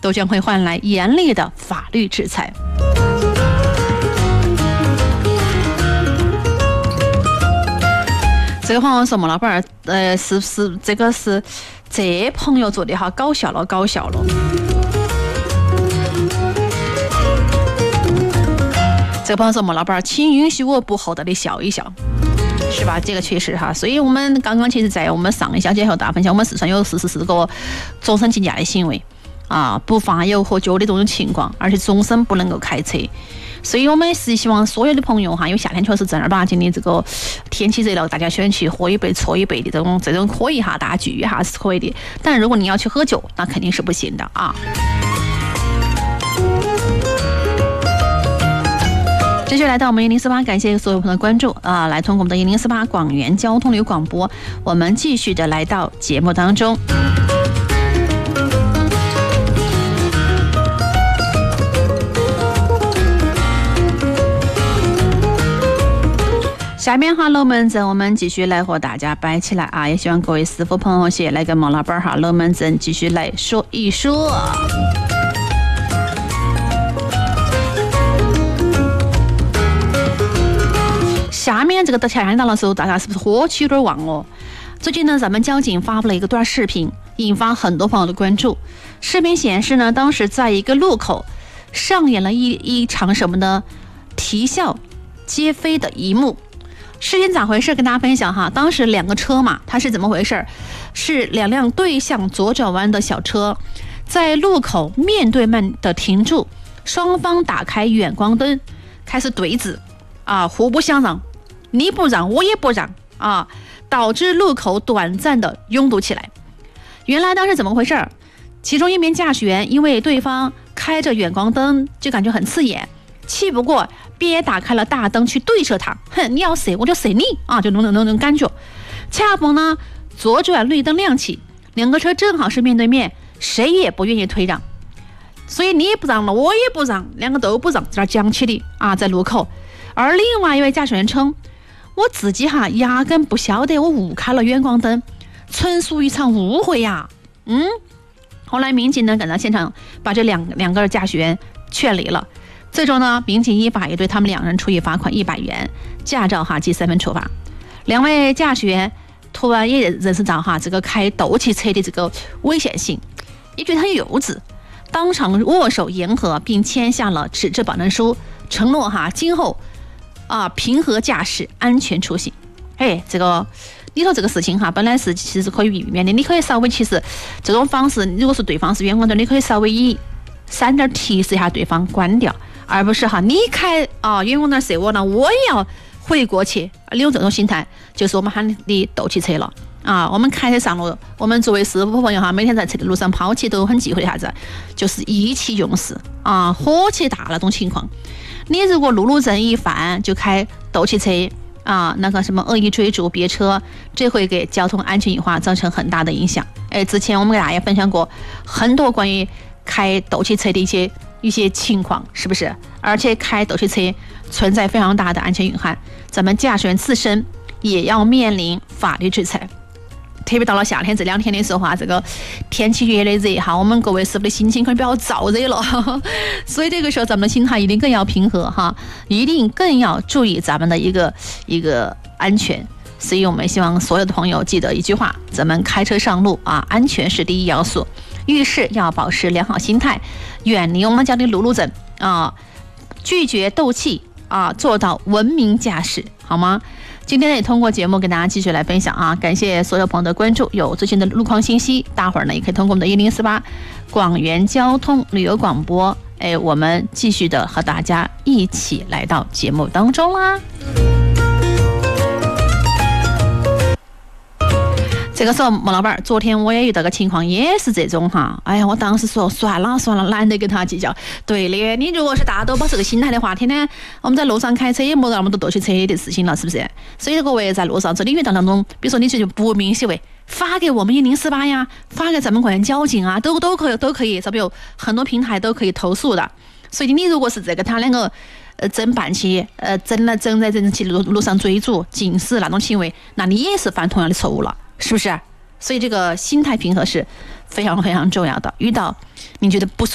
都将会换来严厉的法律制裁。这个朋友说：“孟老板是不是这个是这朋友做的哈？搞笑了。”这个朋友说：“孟老板，请允许我不厚道的笑一笑。”是吧？这个确实哈，所以我们刚刚其实在我们上一小节和大家分享，我们四川有44个终身禁驾的行为啊，不罚有喝酒的这种情况，而且终身不能够开车。所以我们是希望所有的朋友哈，因为夏天确实正儿八经的这个天气热了，大家喜欢去喝一杯、搓一杯的这种可以哈，大家聚一下是可以的。但如果你要去喝酒，那肯定是不行的啊。继续来到我们1048，感谢所有朋友的关注啊！来通过我们的1048广元交通旅游广播，我们继续的来到节目当中。下面哈龙门阵，我们继续来和大家摆起来啊！也希望各位师傅朋友些来跟孟老板哈龙门阵继续来说一说。下面这个夏天到的时候，大家是不是火气有点旺哦？最近呢，咱们交警发布了一个短视频，引发很多朋友的关注。视频显示呢，当时在一个路口上演了一场什么呢？啼笑皆非的一幕。事情咋回事？跟大家分享哈。当时两个车嘛，它是怎么回事？是两辆对向左转弯的小车，在路口面对面的停住，双方打开远光灯，开始对峙啊，互不相让，你不让我也不让啊，导致路口短暂的拥堵起来。原来当时怎么回事？其中一名驾驶员因为对方开着远光灯，就感觉很刺眼，气不过便打开了大灯去对射他，哼，你要射我就射你啊，就那种感觉。恰逢呢左转绿灯亮起，两个车正好是面对面，谁也不愿意退让，所以你也不让了，我也不让，两个都不让，在那讲起的啊，在路口。而另外一位驾驶员称，我自己哈压根不晓得我误开了远光灯，纯属一场误会呀。后来民警呢赶到现场，把这两个驾驶员劝离了。最终呢，民警依法也对他们两人处以罚款100元，驾照记3分处罚。两位驾驶员突然也认识到这个开斗气车的这个危险性，也觉得很幼稚，当场握手言和，并签下了纸质保证书，承诺今后平和驾驶，安全出行。这个你说这个事情本来是其实可以避免的，你可以稍微其实这种方式，如果是对方是远光灯，你可以稍微以3点提示一下对方关掉，而不是你开远光灯射我呢，我也要回过去。利用这种心态，就是我们喊的斗气车了啊！我们开车上路，我们作为师傅朋友每天在车的路上抛弃都很忌讳的啥子，就是意气用事火气大那种情况。你如果路怒症一犯就开斗气车那个什么恶意追逐别车，这会给交通安全隐患造成很大的影响。之前我们给大家分享过很多关于开斗气车的一些情况，是不是？而且开斗气车存在非常大的安全隐患，咱们驾驶员自身也要面临法律制裁。特别到了夏天这2天的时候这个天气越来越热我们各位师傅的心情可能比较燥热了所以这个时候咱们的心态一定更要平和一定更要注意咱们的一个安全。所以我们希望所有的朋友记得一句话，咱们开车上路安全是第一要素，遇事要保持良好心态，远离我们讲的路怒症拒绝斗气做到文明驾驶，好吗？今天也通过节目跟大家继续来分享感谢所有朋友的关注。有最新的路况信息，大伙儿呢也可以通过我们的1048广元交通旅游广播，我们继续的和大家一起来到节目当中啦。这个时候孟老板，昨天我也遇到个情况，也是这种我当时说算了，懒得跟他计较。对的，你如果是大家都把这个心态的话，天天我们在路上开车也没那么多斗气车的事情了，是不是？所以各位在路上这里遇到那种，比如说你这就不明行为，发给我们1048呀，发给咱们广元交警都可以，这边有很多平台都可以投诉的。所以你如果是这个他两个争办起争在路上追逐警示那种行为，那你也是犯同样的错误了，是不是？所以这个心态平和是非常非常重要的。遇到你觉得不